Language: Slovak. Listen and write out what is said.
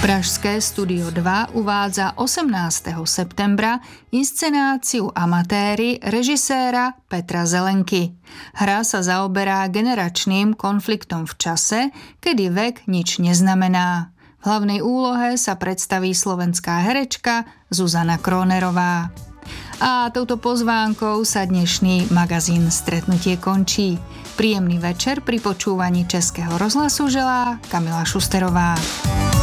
Pražské Studio 2 uvádza 18. septembra inscenáciu Amatéri režiséra Petra Zelenky. Hra sa zaoberá generačným konfliktom v čase, kedy vek nič neznamená. V hlavnej úlohe sa predstaví slovenská herečka Zuzana Kronerová. A touto pozvánkou sa dnešný magazín Stretnutie končí. Príjemný večer pri počúvaní Českého rozhlasu želá Kamila Šusterová.